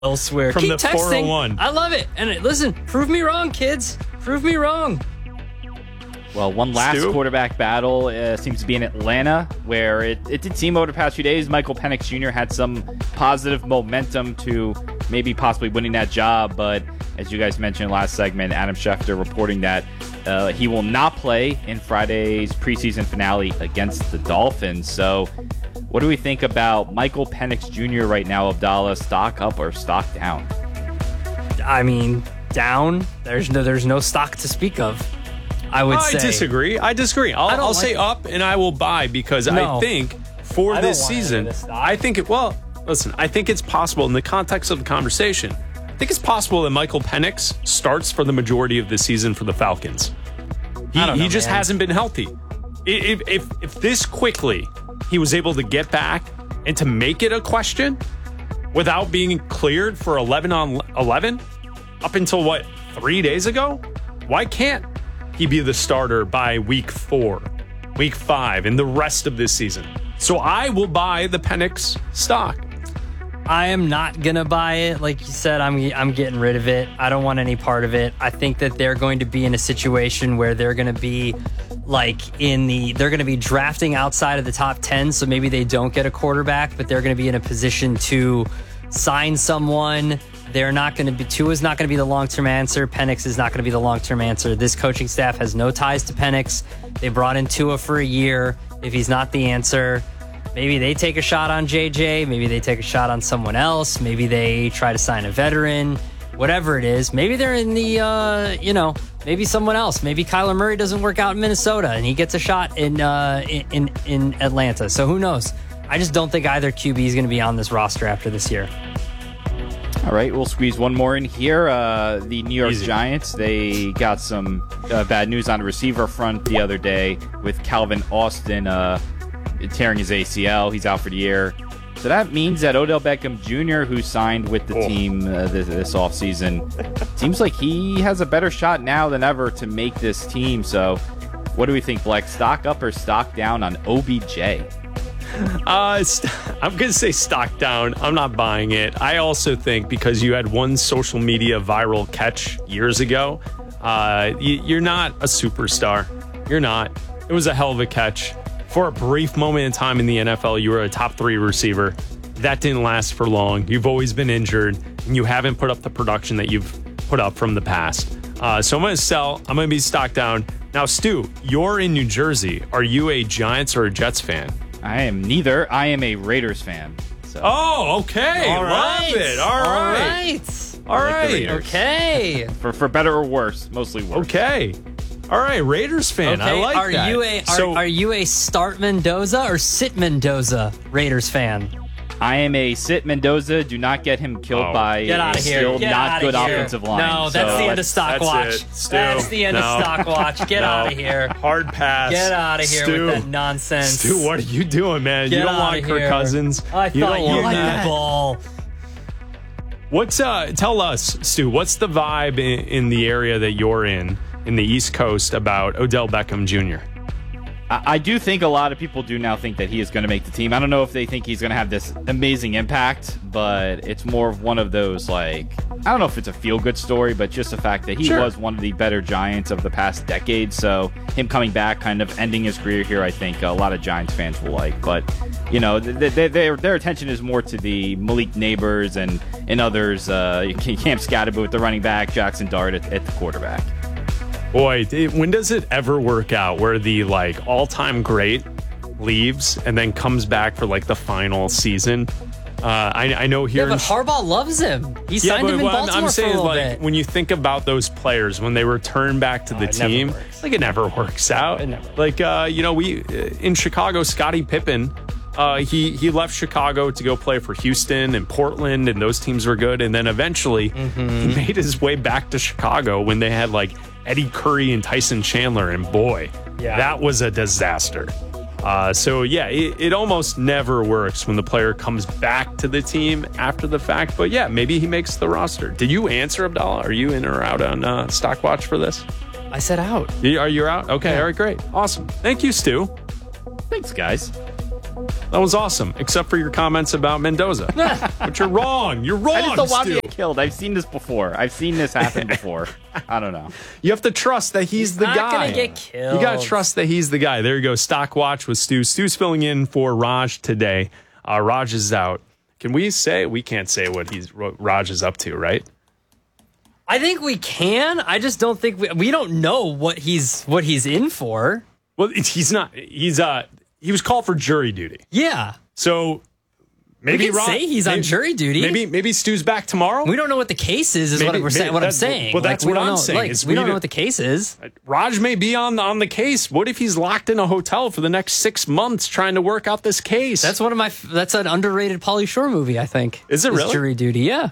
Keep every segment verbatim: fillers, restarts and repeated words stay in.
elsewhere. From Keep the texting. four oh one. I love it. And it, listen, prove me wrong, kids. Prove me wrong. Well, one last Stu? quarterback battle uh, seems to be in Atlanta, where it, it did seem over the past few days Michael Penix Junior had some positive momentum to maybe possibly winning that job. But as you guys mentioned last segment, Adam Schefter reporting that uh, he will not play in Friday's preseason finale against the Dolphins. So what do we think about Michael Penix Junior right now, Abdallah? Stock up or stock down? I mean, down. There's no, there's no stock to speak of. I would I say. disagree. I disagree. I'll, I don't I'll like say it. up, and I will buy because No. I think for I don't this want any season, of this stock. I think it. Well, listen, I think it's possible in the context of the conversation. I think it's possible that Michael Penix starts for the majority of the season for the Falcons. He, I don't know, he just man. hasn't been healthy. If, if if this quickly he was able to get back and to make it a question without being cleared for eleven on eleven up until what three days ago, why can't he be the starter by week four, week five, and the rest of this season? So I will buy the Penix stock. I am not gonna buy it. Like you said, I'm I'm getting rid of it. I don't want any part of it. I think that they're going to be in a situation where they're going to be like in the they're going to be drafting outside of the top ten. So maybe they don't get a quarterback, but they're going to be in a position to sign someone. They're not going to be Tua's not going to be the long-term answer. Penix is not going to be the long-term answer. This coaching staff has no ties to Penix. They brought in Tua for a year. If he's not the answer, maybe they take a shot on J J. Maybe they take a shot on someone else. Maybe they try to sign a veteran. Whatever it is. Maybe they're in the, uh, you know, maybe someone else. Maybe Kyler Murray doesn't work out in Minnesota and he gets a shot in uh, in in Atlanta. So who knows? I just don't think either Q B is going to be on this roster after this year. All right, we'll squeeze one more in here. Uh, the New York Easy. Giants, they got some uh, bad news on the receiver front the other day with Calvin Austin uh, tearing his A C L. He's out for the year. So that means that Odell Beckham Junior, who signed with the Oh. team uh, this, this offseason, seems like he has a better shot now than ever to make this team. So what do we think, Black? Stock up or stock down on O B J? Uh, st- I'm going to say stock down. I'm not buying it. I also think because you had one social media viral catch years ago, uh, y- you're not a superstar. You're not. It was a hell of a catch. For a brief moment in time in the N F L, you were a top three receiver. That didn't last for long. You've always been injured, and you haven't put up the production that you've put up from the past. Uh, so I'm going to sell. I'm going to be stock down. Now, Stu, you're in New Jersey. Are you a Giants or a Jets fan? I am neither. I am a Raiders fan. So. Oh, okay. All Love right. it. All All right. right. All I like the right. Raiders. Okay. For for better or worse, mostly worse. Okay. All right. Raiders fan. I Okay, like are that. you a are, so, are you a Start Mendoza or Sit Mendoza Raiders fan? I am a Sit Mendoza. Do not get him killed Oh. by Get out a of here. still Get not outta good here. offensive line. No, that's So the end of let's- stock that's watch. it. Stu, That's the end no. of stock watch. Get No. out of here. hard pass. Get out of here Stu, with that nonsense. Stu, what are you doing, man? Get you don't outta want Kirk here. Cousins. I you thought don't you want liked that. the ball. What's uh? Tell us, Stu. What's the vibe in, in the area that you're in, in the East Coast, about Odell Beckham Junior? I, I do think a lot of people do now think that he is going to make the team. I don't know if they think he's going to have this amazing impact, but it's more of one of those, like, I don't know if it's a feel-good story, but just the fact that he Sure. was one of the better Giants of the past decade. So him coming back, kind of ending his career here, I think a lot of Giants fans will like. But, you know, th- th- their their attention is more to the Malik Neighbors and, and others, uh, Cam Scatterbo with the running back, Jackson Dart at, at the quarterback. Boy, it- when does it ever work out where the like all-time great leaves and then comes back for like the final season? Uh, I, I know here. Yeah, in- but Harbaugh loves him. He signed him in well, I'm- Baltimore I'm saying for a little like bit. when you think about those players when they return back to the it never team, works. like it never works out. It never works. Like uh, you know, we uh, in Chicago, Scottie Pippen. Uh, he he left Chicago to go play for Houston and Portland, and those teams were good. And then eventually, Mm-hmm. he made his way back to Chicago when they had like Eddie Curry and Tyson Chandler, and boy, Yeah. that was a disaster. Uh, so yeah, it, it almost never works when the player comes back to the team after the fact. But yeah, maybe he makes the roster. Did you answer, Abdallah? Are you in or out on uh, Stock Watch for this? I said out. You- Are you out? Okay, all right, great, awesome. Thank you, Stu. Thanks, guys. That was awesome, except for your comments about Mendoza. But you're wrong. You're wrong, I just don't want to Stu. get killed. I've seen this before. I've seen this happen before. I don't know. You have to trust that he's, He's the not guy. gonna get killed. You got to trust that he's the guy. There you go. Stock Watch with Stu. Stu's filling in for Raj today. Uh, Raj is out. Can we say? We can't say what he's what Raj is up to, right? I think we can. I just don't think we, we don't know what he's what he's in for. Well, he's not. He's uh. He was called for jury duty. Yeah. So maybe we can Raj, say he's maybe, on jury duty. Maybe maybe Stu's back tomorrow. We don't know what the case is. Is Maybe- what we're saying. maybe What I'm that's- saying. well, that's Like, we what don't I'm know, saying, Like, is we we don't know don't- what the case is. Raj may be on on the case. What if he's locked in a hotel for the next six months trying to work out this case? That's one of my. That's an underrated Pauly Shore movie. I think. Is it really? Jury Duty? Yeah.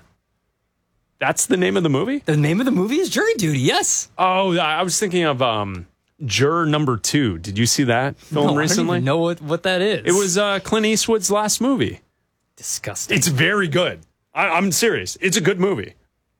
That's the name of the movie. The name of the movie is Jury Duty. Yes. Oh, I was thinking of um, Juror Number Two. Did you see that film No, I don't recently? even know what, what that is. It was uh, Clint Eastwood's last movie. disgusting. It's very good. I, I'm serious. It's a good movie.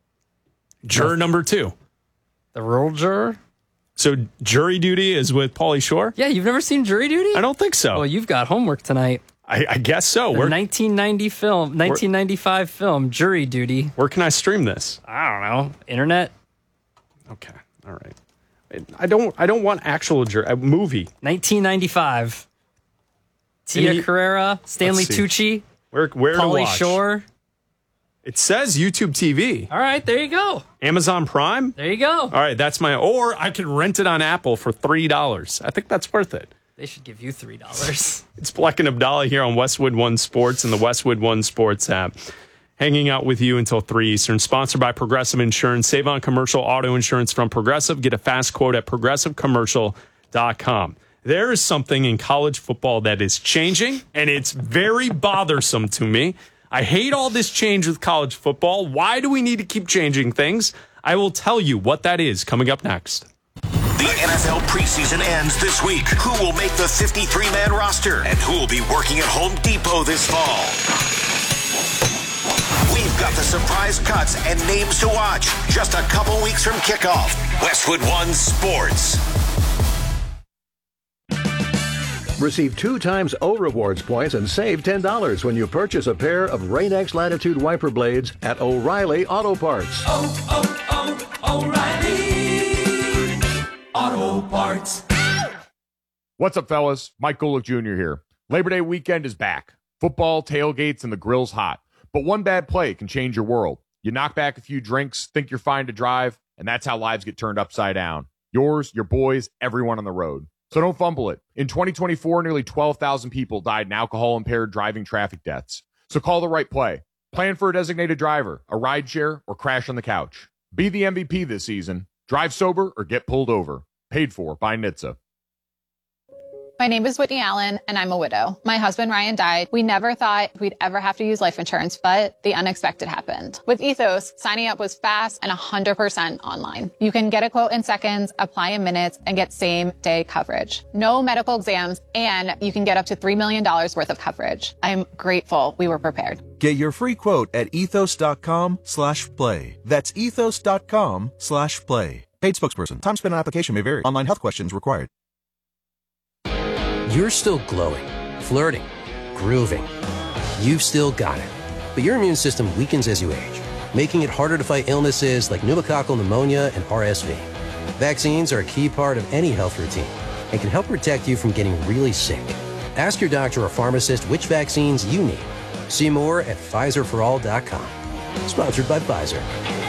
Juror Number Two. The Rural Juror. So Jury Duty is with Pauly Shore? Yeah, you've never seen Jury Duty? I don't think so. Well, you've got homework tonight. I, I guess so. The Where, nineteen ninety film, nineteen ninety-five film, Jury Duty. where can I stream this? I don't know. Internet. Okay. All right. I don't. I don't want actual jury. A movie. nineteen ninety-five. Tia Any- Carrera, Stanley Let's see. Tucci, Where? Where to Pauly watch? Shore. It says YouTube T V. All right, there you go. Amazon Prime. There you go. All right, that's my. Or I can rent it on Apple for three dollars. I think that's worth it. They should give you three dollars. It's Bleck and Abdallah here on Westwood One Sports and the Westwood One Sports app. Hanging out with you until three Eastern. Sponsored by Progressive Insurance. Save on commercial auto insurance from Progressive. Get a fast quote at progressive commercial dot com. There is something in college football that is changing, and it's very bothersome to me. I hate all this change with college football. Why do we need to keep changing things? I will tell you what that is coming up next. The N F L preseason ends this week. Who will make the fifty-three man roster? And who will be working at Home Depot this fall? We've got the surprise cuts and names to watch. Just a couple weeks from kickoff. Westwood One Sports. Receive two times O Rewards points and save ten dollars when you purchase a pair of Rain-X Latitude wiper blades at O'Reilly Auto Parts. Oh, oh, oh, O'Reilly Auto Parts. What's up, fellas? Mike Golick Junior here. Labor Day weekend is back. Football, tailgates, and the grill's hot. But one bad play can change your world. You knock back a few drinks, think you're fine to drive, and that's how lives get turned upside down. Yours, your boys, everyone on the road. So don't fumble it. In twenty twenty-four, nearly twelve thousand people died in alcohol-impaired driving traffic deaths. So call the right play. Plan for a designated driver, a rideshare, or crash on the couch. Be the M V P this season. Drive sober or get pulled over. Paid for by N H T S A. My name is Whitney Allen, and I'm a widow. My husband, Ryan, died. We never thought we'd ever have to use life insurance, but the unexpected happened. With Ethos, signing up was fast and one hundred percent online. You can get a quote in seconds, apply in minutes, and get same-day coverage. No medical exams, and you can get up to three million dollars worth of coverage. I'm grateful we were prepared. Get your free quote at ethos.com slash play. That's ethos.com slash play. Paid spokesperson. Time spent on application may vary. Online health questions required. You're still glowing, flirting, grooving. You've still got it. But your immune system weakens as you age, making it harder to fight illnesses like pneumococcal pneumonia and R S V. Vaccines are a key part of any health routine and can help protect you from getting really sick. Ask your doctor or pharmacist which vaccines you need. See more at Pfizer for all dot com. Sponsored by Pfizer.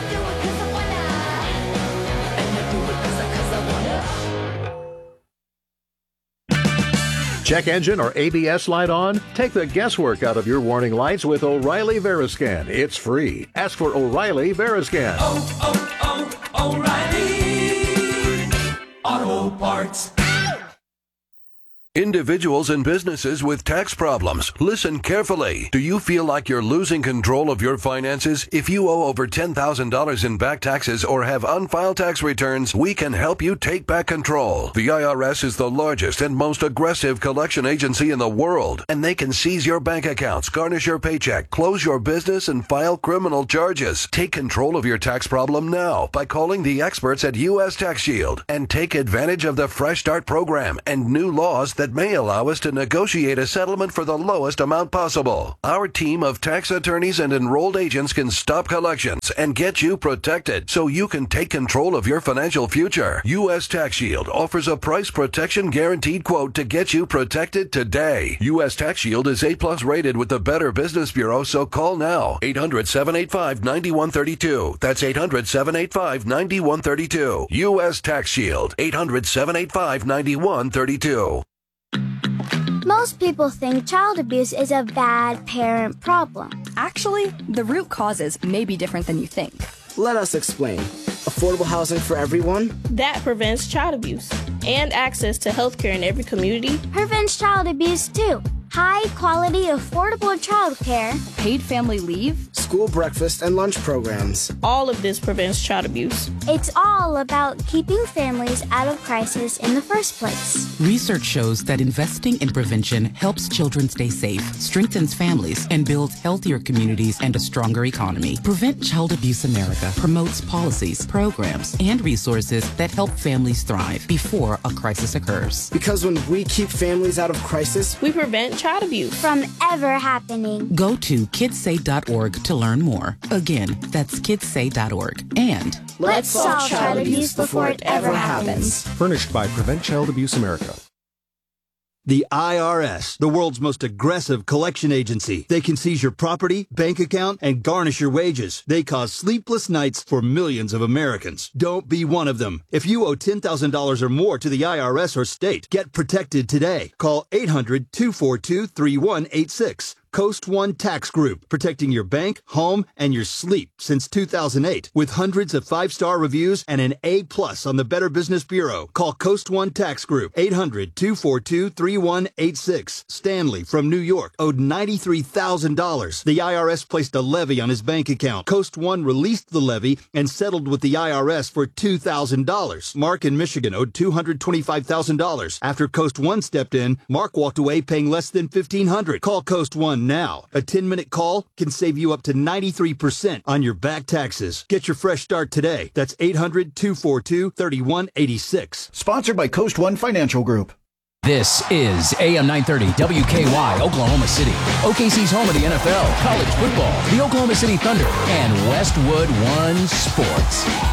Check engine or A B S light on? Take the guesswork out of your warning lights with O'Reilly Veriscan. It's free. Ask for O'Reilly Veriscan. Oh, oh, oh, O'Reilly Auto Parts. Individuals and businesses with tax problems, listen carefully. Do you feel like you're losing control of your finances? If you owe over ten thousand dollars in back taxes or have unfiled tax returns, we can help you take back control. The I R S is the largest and most aggressive collection agency in the world, and they can seize your bank accounts, garnish your paycheck, close your business, and file criminal charges. Take control of your tax problem now by calling the experts at U S Tax Shield and take advantage of the Fresh Start program and new laws that that may allow us to negotiate a settlement for the lowest amount possible. Our team of tax attorneys and enrolled agents can stop collections and get you protected so you can take control of your financial future. U S Tax Shield offers a price protection guaranteed quote to get you protected today. U S Tax Shield is A plus rated with the Better Business Bureau, so call now. eight hundred, seven eight five, nine one three two. That's eight hundred, seven eight five, nine one three two. U S Tax Shield. eight hundred, seven eight five, nine one three two. Most people think child abuse is a bad parent problem. Actually, the root causes may be different than you think. Let us explain. Affordable housing for everyone? That prevents child abuse. And access to healthcare in every community. Prevents child abuse too. High quality, affordable childcare. Paid family leave. School breakfast and lunch programs. All of this prevents child abuse. It's all about keeping families out of crisis in the first place. Research shows that investing in prevention helps children stay safe, strengthens families, and builds healthier communities and a stronger economy. Prevent Child Abuse America promotes policies, programs, and resources that help families thrive before a crisis occurs. Because when we keep families out of crisis, we prevent child abuse from ever happening. Go to kidsay dot org to learn more. Again, that's kidsay dot org. And let's solve child abuse before it ever happens. Furnished by Prevent Child Abuse America. The I R S, the world's most aggressive collection agency. They can seize your property, bank account, and garnish your wages. They cause sleepless nights for millions of Americans. Don't be one of them. If you owe ten thousand dollars or more to the I R S or state, get protected today. Call eight hundred, two four two, three one eight six. Coast One Tax Group, protecting your bank, home, and your sleep since two thousand eight. With hundreds of five-star reviews and an A plus on the Better Business Bureau. Call Coast One Tax Group, eight hundred, two four two, three one eight six. Stanley from New York owed ninety-three thousand dollars. The I R S placed a levy on his bank account. Coast One released the levy and settled with the I R S for two thousand dollars. Mark in Michigan owed two hundred twenty-five thousand dollars. After Coast One stepped in, Mark walked away paying less than fifteen hundred dollars. Call Coast One now. A ten-minute call can save you up to ninety-three percent on your back taxes. Get your fresh start today. That's eight hundred, two four two, three one eight six. Sponsored by Coast One Financial Group. This is A M nine thirty W K Y, Oklahoma City. O K C's home of the N F L, college football, the Oklahoma City Thunder, and Westwood One Sports.